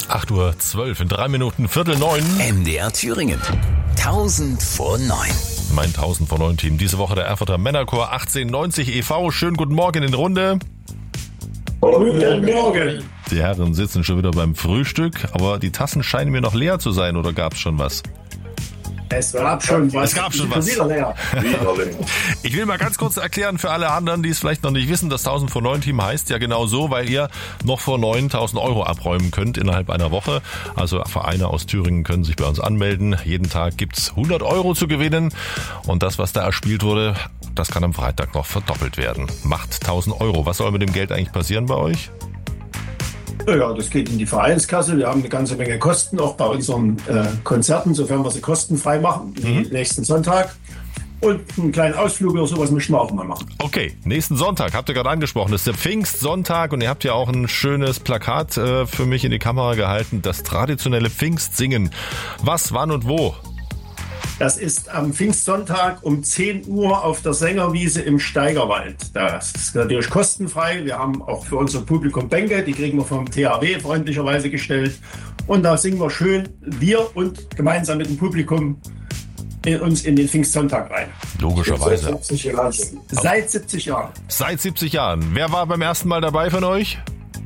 8:12 Uhr, in 3 Minuten, 8:45. MDR Thüringen. 1000 vor 9. Mein 1000 vor 9 Team. Diese Woche der Erfurter Männerchor 1890 e.V. Schönen guten Morgen in Runde. Guten Morgen. Die Herren sitzen schon wieder beim Frühstück, aber die Tassen scheinen mir noch leer zu sein, oder gab's schon was? Es gab schon was. Wieder leer. Ich will mal ganz kurz erklären für alle anderen, die es vielleicht noch nicht wissen, das 1000 vor 9 Team heißt ja genau so, weil ihr noch vor 9.000 Euro abräumen könnt innerhalb einer Woche. Also Vereine aus Thüringen können sich bei uns anmelden. Jeden Tag gibt's 100 Euro zu gewinnen. Und das, was da erspielt wurde, das kann am Freitag noch verdoppelt werden. Macht 1000 Euro. Was soll mit dem Geld eigentlich passieren bei euch? Ja, das geht in die Vereinskasse. Wir haben eine ganze Menge Kosten, auch bei unseren Konzerten, sofern wir sie kostenfrei machen, wie nächsten Sonntag. Und einen kleinen Ausflug oder sowas möchten wir auch mal machen. Okay, nächsten Sonntag, habt ihr gerade angesprochen, das ist der Pfingstsonntag und ihr habt ja auch ein schönes Plakat für mich in die Kamera gehalten, das traditionelle Pfingstsingen. Was, wann und wo? Das ist am Pfingstsonntag um 10 Uhr auf der Sängerwiese im Steigerwald. Das ist natürlich kostenfrei. Wir haben auch für unser Publikum Bänke, die kriegen wir vom THW freundlicherweise gestellt. Und da singen wir schön, wir und gemeinsam mit dem Publikum uns in den Pfingstsonntag rein. Logischerweise. Seit 70 Jahren. Seit 70 Jahren. Seit 70 Jahren. Wer war beim ersten Mal dabei von euch?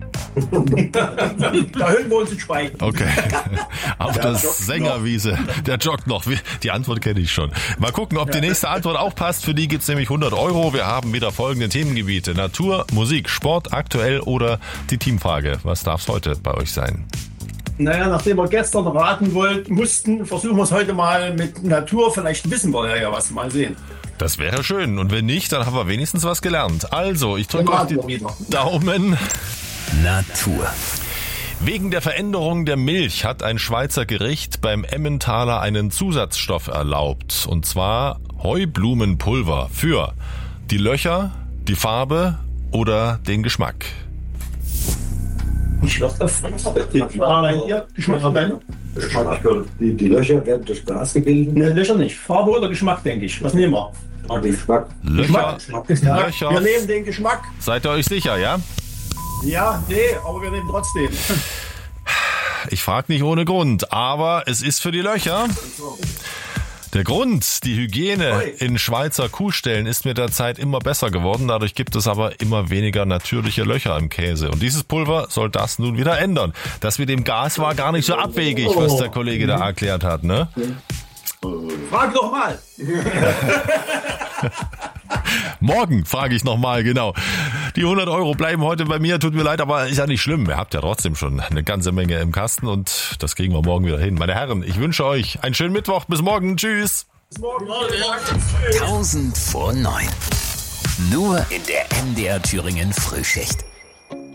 Da hüllen wir uns in Schweigen. Okay. Auf der Sängerwiese. Der joggt noch. Die Antwort kenne ich schon. Mal gucken, ob die nächste Antwort auch passt. Für die gibt's nämlich 100 Euro. Wir haben wieder folgende Themengebiete. Natur, Musik, Sport, aktuell oder die Teamfrage. Was darf's heute bei euch sein? Naja, nachdem wir gestern raten mussten, versuchen wir es heute mal mit Natur. Vielleicht wissen wir ja was. Mal sehen. Das wäre schön. Und wenn nicht, dann haben wir wenigstens was gelernt. Also, ich drücke euch die Daumen. Natur. Wegen der Veränderung der Milch hat ein Schweizer Gericht beim Emmentaler einen Zusatzstoff erlaubt. Und zwar Heublumenpulver für die Löcher, die Farbe oder den Geschmack. Die Löcher werden durch Glas gebildet? Ne, Löcher nicht. Farbe oder Geschmack, denke ich. Was nehmen wir? Geschmack. Löcher. Ja, Löcher. wir nehmen den Geschmack. Seid ihr euch sicher, ja? Ja, nee, aber wir nehmen trotzdem. Ich frage nicht ohne Grund, aber es ist für die Löcher. Der Grund, die Hygiene in Schweizer Kuhställen ist mit der Zeit immer besser geworden. Dadurch gibt es aber immer weniger natürliche Löcher im Käse. Und dieses Pulver soll das nun wieder ändern. Das mit dem Gas war gar nicht so abwegig, was der Kollege da erklärt hat, ne? Frag doch mal. Morgen frage ich nochmal, genau. Die 100 Euro bleiben heute bei mir, tut mir leid, aber ist ja nicht schlimm. Ihr habt ja trotzdem schon eine ganze Menge im Kasten und das kriegen wir morgen wieder hin. Meine Herren, ich wünsche euch einen schönen Mittwoch. Bis morgen. Tschüss. Bis morgen. 1000 vor 9. Nur in der MDR Thüringen Frühschicht.